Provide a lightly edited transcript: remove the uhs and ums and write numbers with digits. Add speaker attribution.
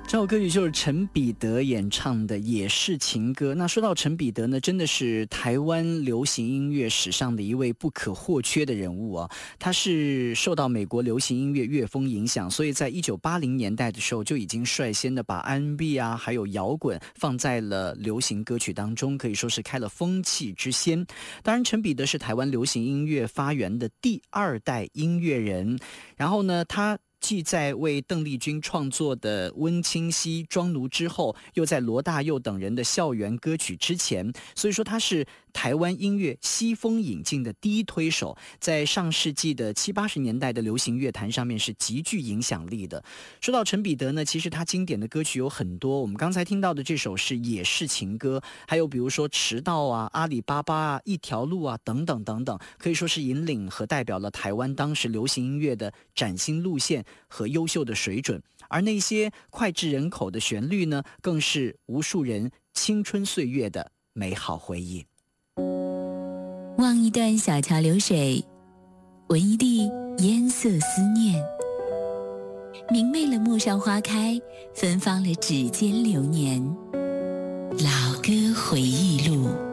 Speaker 1: 这首歌曲就是陈彼得演唱的《也是情歌》。那说到陈彼得呢，真的是台湾流行音乐史上的一位不可或缺的人物啊。他是受到美国流行音乐乐风影响，所以在1980年代的时候就已经率先的把 R&B 啊还有摇滚放在了流行歌曲当中，可以说是开了风气之先。当然陈彼得是台湾流行音乐发源的第2代音乐人，然后呢他既在为邓丽君创作的温清溪庄奴之后，又在罗大佑等人的校园歌曲之前，所以说他是台湾音乐西风引进的第一推手，在上世纪的70、80年代的流行乐坛上面是极具影响力的。说到陈彼得呢，其实他经典的歌曲有很多，我们刚才听到的这首是也是情歌，还有比如说迟到啊、阿里巴巴啊、一条路啊等等等等，可以说是引领和代表了台湾当时流行音乐的崭新路线和优秀的水准。而那些脍炙人口的旋律呢，更是无数人青春岁月的美好回忆。
Speaker 2: 望一段小桥流水，闻一地烟色思念，明媚了陌上花开，芬芳了指尖流年。老歌回忆录。